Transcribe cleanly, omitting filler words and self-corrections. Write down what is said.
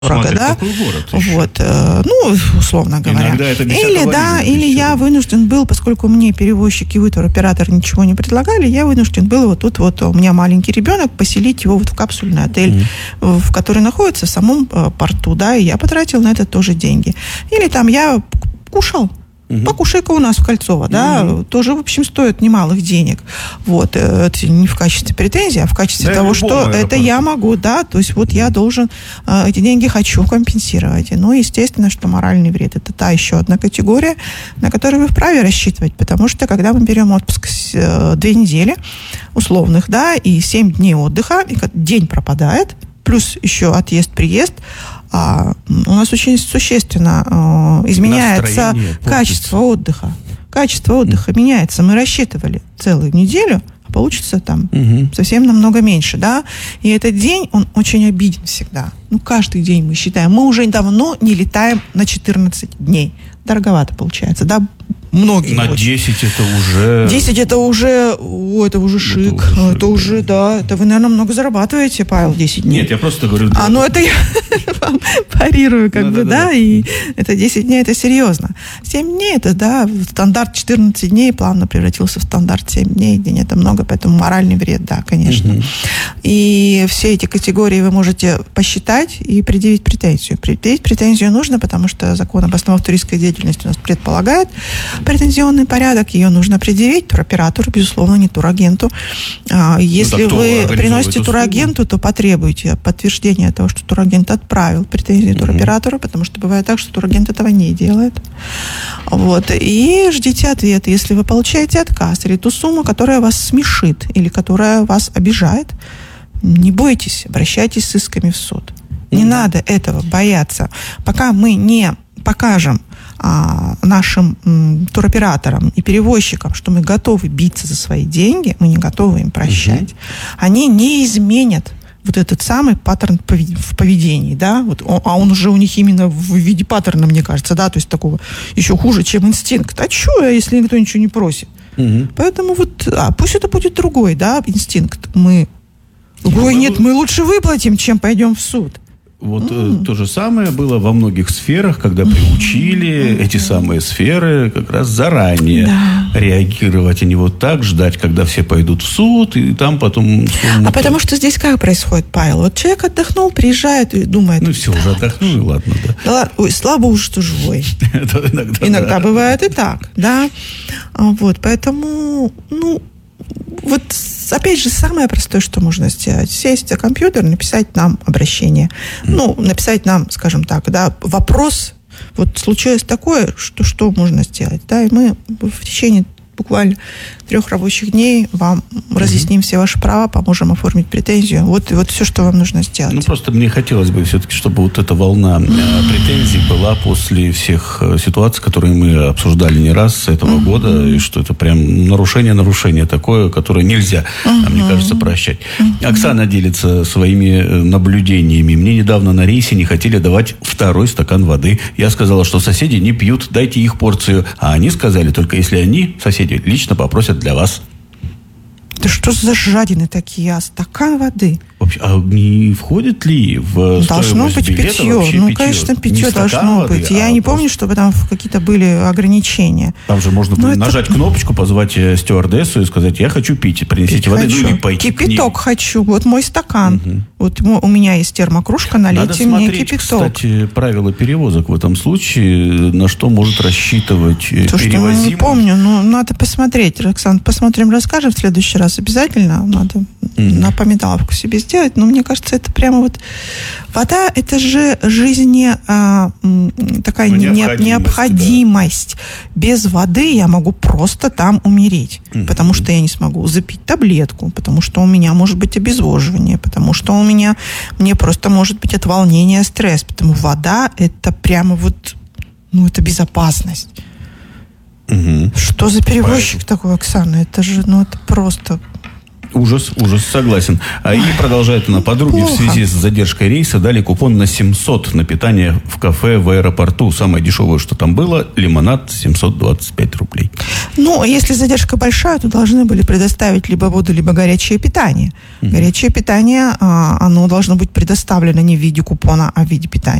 Смотри, да? Какой город вот, условно говоря. Иногда это Или я вынужден был, поскольку мне перевозчик и туроператор ничего не предлагали, я вынужден был вот тут вот у меня маленький ребенок, поселить его вот в капсульный отель, в который находится в самом порту, да, и я потратил на это тоже деньги. Или там я кушал. Покушай-ка у нас в Кольцово, да, тоже, в общем, стоит немалых денег. Вот, это не в качестве претензий, а в качестве того, что это я могу, да, то есть вот я должен, эти деньги хочу компенсировать. Ну, естественно, что моральный вред – это та еще одна категория, на которую вы вправе рассчитывать, потому что, когда мы берем отпуск 2 недели условных, да, и 7 дней отдыха, и день пропадает, плюс еще отъезд-приезд, у нас очень существенно изменяется качество отдыха. Качество отдыха меняется. Мы рассчитывали целую неделю, а получится там совсем намного меньше, да. И этот день, он очень обиден всегда. Каждый день мы считаем. Мы уже давно не летаем на 14 дней. Дороговато получается, да. Многие. На 10 это уже... 10 это уже шик. Это уже, да. Это вы, наверное, много зарабатываете, Павел, 10 дней. Нет, я просто говорю... Это я вам парирую, да, и это 10 дней, это серьезно. 7 дней, это, да, стандарт 14 дней плавно превратился в стандарт 7 дней, день это много, поэтому моральный вред, да, конечно. И все эти категории вы можете посчитать и предъявить претензию. Предъявить претензию нужно, потому что закон об основах туристской деятельности у нас предполагает претензионный порядок, ее нужно предъявить туроператору, безусловно, не турагенту. Если вы приносите турагенту, то потребуйте подтверждения того, что турагент отправил претензии туроператору, потому что бывает так, что турагент этого не делает. Вот. И ждите ответ. Если вы получаете отказ или ту сумму, которая вас смешит или которая вас обижает, не бойтесь, обращайтесь с исками в суд. Не надо этого бояться. Пока мы не покажем нашим туроператорам и перевозчикам, что мы готовы биться за свои деньги, мы не готовы им прощать, они не изменят вот этот самый паттерн в поведении, да, он уже у них именно в виде паттерна, мне кажется, да, то есть такого еще хуже, чем инстинкт. А что, если никто ничего не просит? Поэтому пусть это будет другой, да, инстинкт. Мы лучше выплатим, чем пойдем в суд. То же самое было во многих сферах, когда приучили эти самые сферы как раз заранее реагировать, а не вот так ждать, когда все пойдут в суд, и там потом... потому что здесь как происходит, Павел? Человек отдохнул, приезжает и думает... все, уже отдохнул, и ладно, да. Да ладно, ой, слава богу, что живой. Иногда бывает и так, да. Поэтому, опять же, самое простое, что можно сделать, сесть за компьютер, написать нам обращение. Написать нам, скажем так, да, вопрос, случилось такое, что можно сделать, да, и мы в течение буквально 3 рабочих дней вам разъясним все ваши права, поможем оформить претензию. Вот все, что вам нужно сделать. Просто мне хотелось бы все-таки, чтобы эта волна претензий была после всех ситуаций, которые мы обсуждали не раз с этого года, и что это прям нарушение такое, которое нельзя, мне кажется, прощать. Оксана делится своими наблюдениями. Мне недавно на рейсе не хотели давать 2-й стакан воды. Я сказала, что соседи не пьют, дайте их порцию. А они сказали, только если они, соседи, лично попросят для вас. Да что за жадины такие? А стакан воды? Вообще, не входит ли в должно быть билета питье? Конечно, питье должно быть. Я не помню, чтобы там какие-то были ограничения. Там же можно нажать кнопочку, позвать стюардессу и сказать, я хочу пить, принесите воды, или пойти кипяток хочу, мой стакан. У меня есть термокружка, налейте мне кипяток. Надо смотреть, кстати, правила перевозок в этом случае, на что может рассчитывать перевозимый. Не помню, надо посмотреть. Оксана, посмотрим, расскажем в следующий раз обязательно. Надо напоминаловку себе сделать, но мне кажется, это прямо вода, это же такая необходимость. Без воды я могу просто там умереть, потому что я не смогу запить таблетку, потому что у меня может быть обезвоживание, потому что мне просто может быть от волнения стресс, потому вода это прямо это безопасность. Что за перевозчик такой, Оксана? Это же, это просто... Ужас, согласен. И продолжает она. Подруге в связи с задержкой рейса дали купон на 700 на питание в кафе в аэропорту. Самое дешевое, что там было, лимонад 725 рублей. Ну, если задержка большая, то должны были предоставить либо воду, либо горячее питание. Горячее питание, оно должно быть предоставлено не в виде купона, а в виде питания.